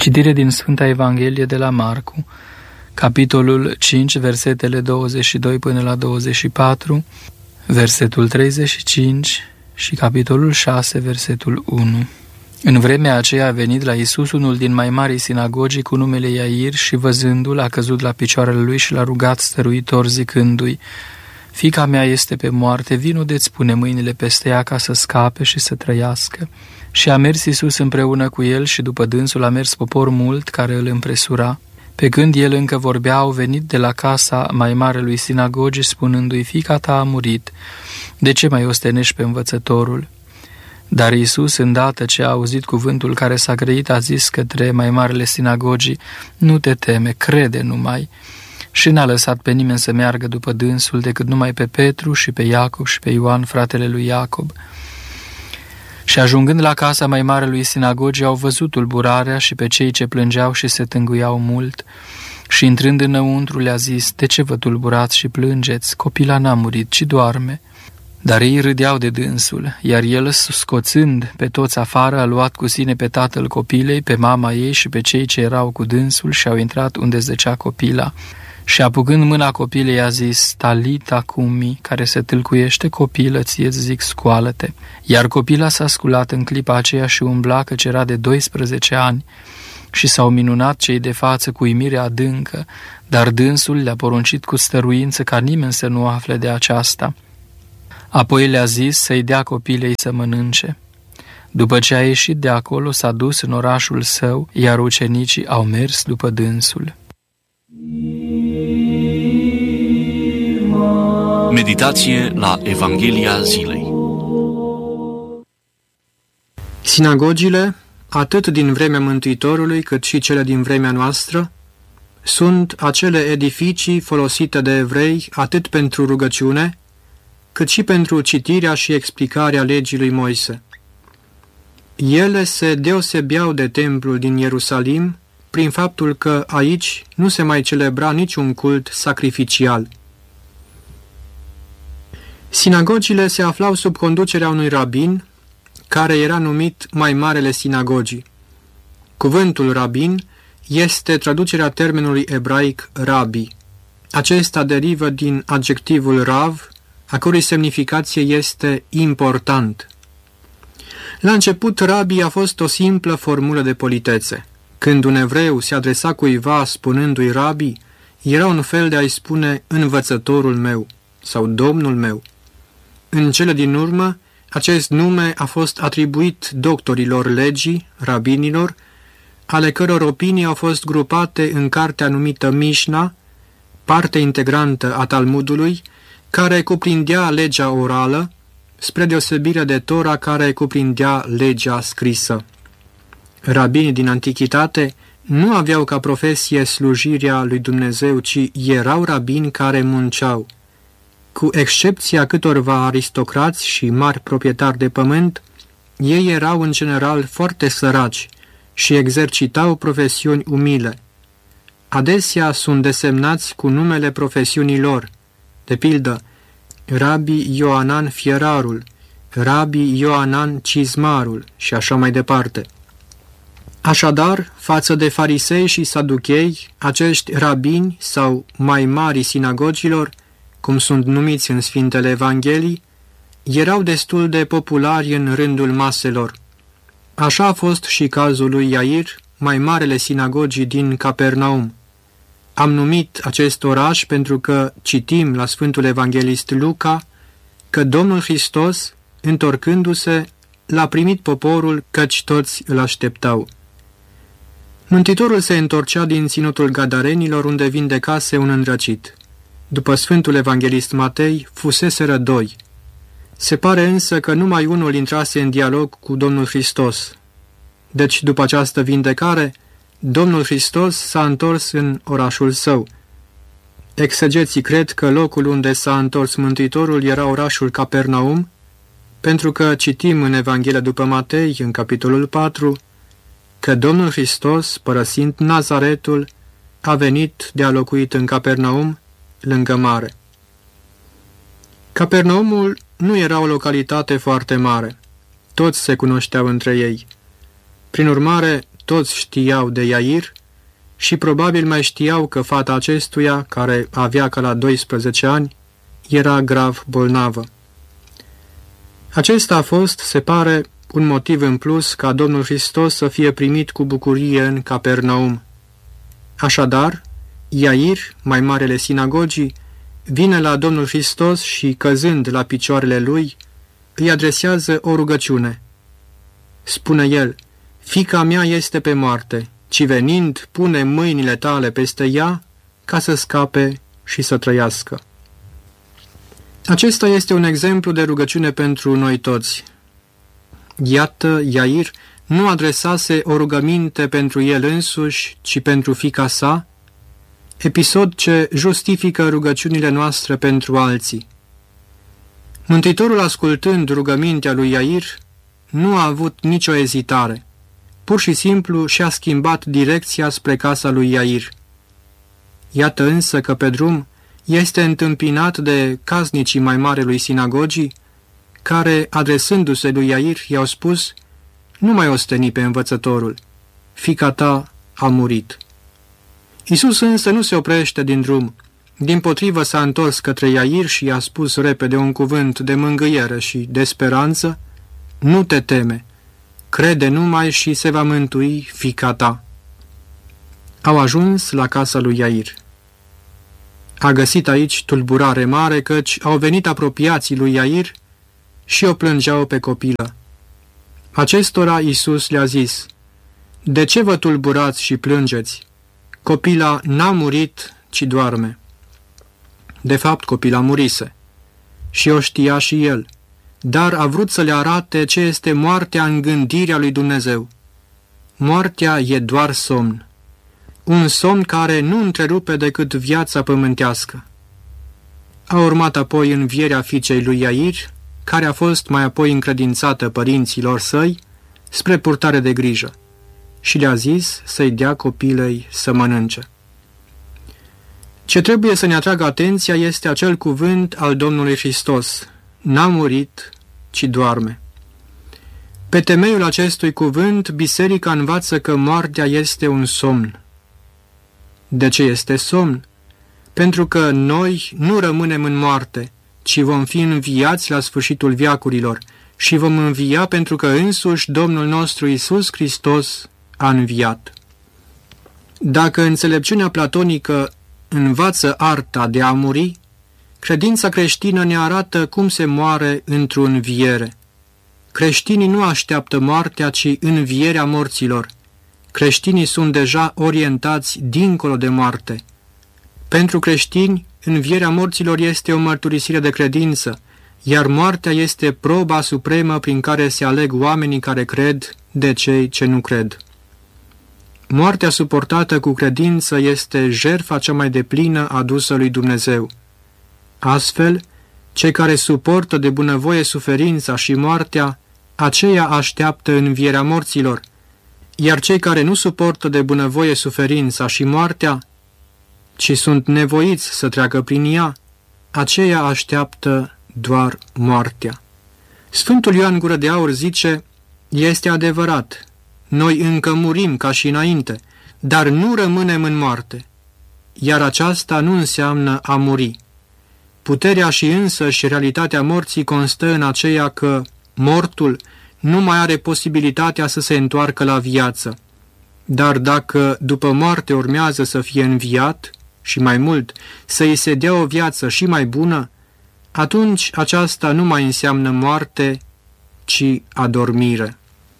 Citire din Sfânta Evanghelie de la Marcu, capitolul 5, versetele 22 până la 24, versetul 35 și capitolul 6, versetul 1. În vremea aceea a venit la Iisus unul din mai marii sinagogii cu numele Iair și văzându-l a căzut la picioarele lui și l-a rugat stăruitor zicându-i: Fiica mea este pe moarte, vino de-ți pune mâinile peste ea ca să scape și să trăiască. Și a mers Iisus împreună cu el și după dânsul a mers popor mult care îl împresura. Pe când el încă vorbea, au venit de la casa mai marelui sinagogii spunându-i: Fiica ta a murit, de ce mai ostenești pe învățătorul? Dar Iisus, îndată ce a auzit cuvântul care s-a grăit, a zis către mai marele sinagogii: Nu te teme, crede numai. Și n-a lăsat pe nimeni să meargă după dânsul decât numai pe Petru și pe Iacob și pe Ioan, fratele lui Iacob. Și ajungând la casa mai marelui sinagogii, au văzut tulburarea și pe cei ce plângeau și se tânguiau mult. Și intrând înăuntru le-a zis: De ce vă tulburați și plângeți? Copila n-a murit, ci doarme. Dar ei râdeau de dânsul, iar el, scoțând pe toți afară, a luat cu sine pe tatăl copilei, pe mama ei și pe cei ce erau cu dânsul și au intrat unde zăcea copila. Și apucând mâna copilei a zis: Talita cumi, care se tâlcuiește: Copilă, ție-ți zic, scoală-te. Iar copila s-a sculat în clipa aceea și umbla, căci era de 12 ani. Și s-au minunat cei de față cu uimire adâncă, dar dânsul le-a poruncit cu stăruință ca nimeni să nu afle de aceasta. Apoi le-a zis să-i dea copilei să mănânce. După ce a ieșit de acolo, s-a dus în orașul său, iar ucenicii au mers după dânsul. Meditație la Evanghelia zilei. Sinagogile, atât din vremea Mântuitorului cât și cele din vremea noastră, sunt acele edificii folosite de evrei atât pentru rugăciune, cât și pentru citirea și explicarea legii lui Moise. Ele se deosebeau de templul din Ierusalim prin faptul că aici nu se mai celebra niciun cult sacrificial. Sinagogile se aflau sub conducerea unui rabin, care era numit mai marele sinagogii. Cuvântul rabin este traducerea termenului ebraic rabi. Acesta derivă din adjectivul rav, a cărui semnificație este important. La început, rabi a fost o simplă formulă de politețe. Când un evreu se adresa cuiva spunându-i rabi, era un fel de a-i spune învățătorul meu sau domnul meu. În cele din urmă, acest nume a fost atribuit doctorilor legii, rabinilor, ale căror opinii au fost grupate în cartea numită Mișna, parte integrantă a Talmudului, care cuprindea legea orală, spre deosebire de Tora, care cuprindea legea scrisă. Rabinii din antichitate nu aveau ca profesie slujirea lui Dumnezeu, ci erau rabini care munceau. Cu excepția câtorva aristocrați și mari proprietari de pământ, ei erau în general foarte săraci și exercitau profesiuni umile. Adesea sunt desemnați cu numele profesiunii lor, de pildă Rabi Ioanan Fierarul, Rabi Ioanan Cizmarul și așa mai departe. Așadar, față de farisei și saduchei, acești rabini sau mai mari sinagogilor, cum sunt numiți în Sfintele Evanghelii, erau destul de populari în rândul maselor. Așa a fost și cazul lui Iair, mai marele sinagogii din Capernaum. Am numit acest oraș pentru că citim la Sfântul Evanghelist Luca că Domnul Hristos, întorcându-se, l-a primit poporul, căci toți îl așteptau. Mântuitorul se întorcea din ținutul Gadarenilor, unde vindecase un înrăcit. După Sfântul Evanghelist Matei, fuseseră 2. Se pare însă că numai unul intrase în dialog cu Domnul Hristos. Deci, după această vindecare, Domnul Hristos s-a întors în orașul său. Exegeții cred că locul unde s-a întors Mântuitorul era orașul Capernaum, pentru că citim în Evanghelia după Matei, în capitolul 4, că Domnul Hristos, părăsind Nazaretul, a venit de a locuit în Capernaum, lângă mare. Capernaumul nu era o localitate foarte mare. Toți se cunoșteau între ei. Prin urmare, toți știau de Iair și probabil mai știau că fata acestuia, care avea ca la 12 ani, era grav bolnavă. Acesta a fost, se pare, un motiv în plus ca Domnul Hristos să fie primit cu bucurie în Capernaum. Așadar, Iair, mai marele sinagogii, vine la Domnul Hristos și, căzând la picioarele lui, îi adresează o rugăciune. Spune el: fiica mea este pe moarte, ci venind, pune mâinile tale peste ea ca să scape și să trăiască. Acesta este un exemplu de rugăciune pentru noi toți. Iată, Iair nu adresase o rugăminte pentru el însuși, ci pentru fiica sa, episod ce justifică rugăciunile noastre pentru alții. Mântuitorul, ascultând rugămintea lui Iair, nu a avut nicio ezitare. Pur și simplu și-a schimbat direcția spre casa lui Iair. Iată însă că pe drum este întâmpinat de casnicii mai marelui sinagogii, care, adresându-se lui Iair, i-au spus: nu mai osteni pe învățătorul, fiica ta a murit. Iisus însă nu se oprește din drum. Dimpotrivă s-a întors către Iair și i-a spus repede un cuvânt de mângâiere și de speranță: nu te teme, crede numai și se va mântui fiica ta. Au ajuns la casa lui Iair. A găsit aici tulburare mare, căci au venit apropiații lui Iair și o plângeau pe copilă. Acestora Iisus le-a zis: de ce vă tulburați și plângeți? Copila n-a murit, ci doarme. De fapt, copila murise. Și o știa și el, dar a vrut să le arate ce este moartea în gândirea lui Dumnezeu. Moartea e doar somn. Un somn care nu întrerupe decât viața pământească. A urmat apoi învierea fiicei lui Iair, care a fost mai apoi încredințată părinților săi spre purtare de grijă, și le-a zis să-i dea copilei să mănânce. Ce trebuie să ne atragă atenția este acel cuvânt al Domnului Hristos: n-a murit, ci doarme. Pe temeiul acestui cuvânt, biserica învață că moartea este un somn. De ce este somn? Pentru că noi nu rămânem în moarte, ci vom fi înviați la sfârșitul veacurilor și vom învia pentru că însuși Domnul nostru Iisus Hristos a înviat. Dacă înțelepciunea platonică învață arta de a muri, credința creștină ne arată cum se moare într-o înviere. Creștinii nu așteaptă moartea, ci învierea morților. Creștinii sunt deja orientați dincolo de moarte. Pentru creștini, învierea morților este o mărturisire de credință, iar moartea este proba supremă prin care se aleg oamenii care cred de cei ce nu cred. Moartea suportată cu credință este jertfa cea mai deplină adusă lui Dumnezeu. Astfel, cei care suportă de bunăvoie suferința și moartea, aceia așteaptă învierea morților, iar cei care nu suportă de bunăvoie suferința și moartea, ci sunt nevoiți să treacă prin ea, aceia așteaptă doar moartea. Sfântul Ioan Gură de Aur zice: este adevărat, noi încă murim ca și înainte, dar nu rămânem în moarte, iar aceasta nu înseamnă a muri. Puterea și însăși realitatea morții constă în aceea că mortul nu mai are posibilitatea să se întoarcă la viață. Dar dacă după moarte urmează să fie înviat, și mai mult, să îi se dea o viață și mai bună, atunci aceasta nu mai înseamnă moarte, ci adormire.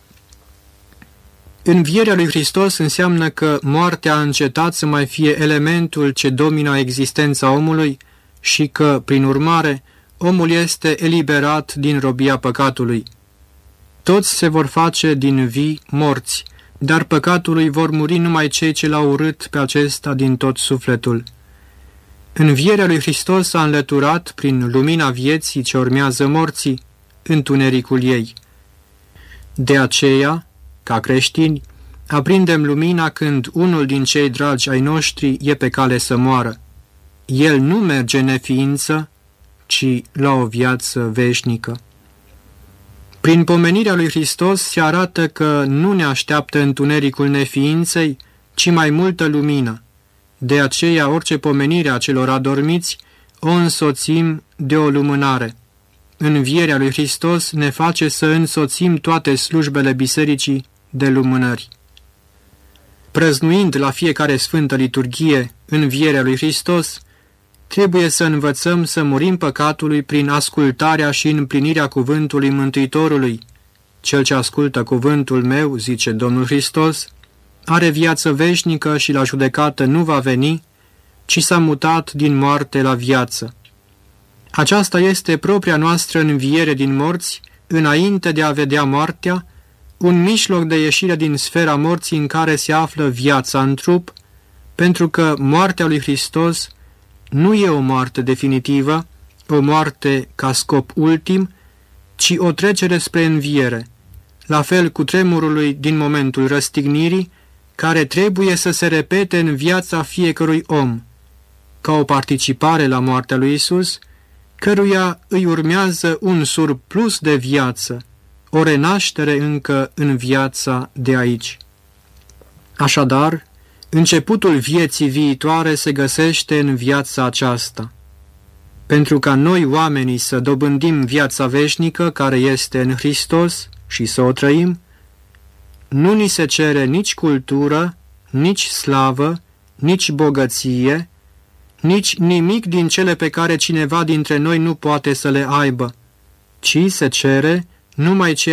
Învierea lui Hristos înseamnă că moartea a încetat să mai fie elementul ce domină existența omului și că, prin urmare, omul este eliberat din robia păcatului. Toți se vor face din vii morți, dar păcatului vor muri numai cei ce l-au urât pe acesta din tot sufletul. Învierea lui Hristos a înlăturat, prin lumina vieții ce urmează morții, întunericul ei. De aceea, ca creștini, aprindem lumina când unul din cei dragi ai noștri e pe cale să moară. El nu merge în neființă, ci la o viață veșnică. Prin pomenirea lui Hristos se arată că nu ne așteaptă întunericul neființei, ci mai multă lumină. De aceea orice pomenire a celor adormiți o însoțim de o lumânare. Învierea lui Hristos ne face să însoțim toate slujbele bisericii de lumânări. Prăznuind la fiecare sfântă liturghie învierea lui Hristos, trebuie să învățăm să murim păcatului prin ascultarea și împlinirea cuvântului Mântuitorului. Cel ce ascultă cuvântul meu, zice Domnul Hristos, are viață veșnică și la judecată nu va veni, ci s-a mutat din moarte la viață. Aceasta este propria noastră înviere din morți, înainte de a vedea moartea, un mijloc de ieșire din sfera morții în care se află viața în trup, pentru că moartea lui Hristos nu e o moarte definitivă, o moarte ca scop ultim, ci o trecere spre înviere, la fel cu tremurului din momentul răstignirii, care trebuie să se repete în viața fiecărui om, ca o participare la moartea lui Isus, căruia îi urmează un surplus de viață, o renaștere încă în viața de aici. Așadar, începutul vieții viitoare se găsește în viața aceasta. Pentru ca noi oamenii să dobândim viața veșnică care este în Hristos și să o trăim, nu ni se cere nici cultură, nici slavă, nici bogăție, nici nimic din cele pe care cineva dintre noi nu poate să le aibă, ci se cere numai ceea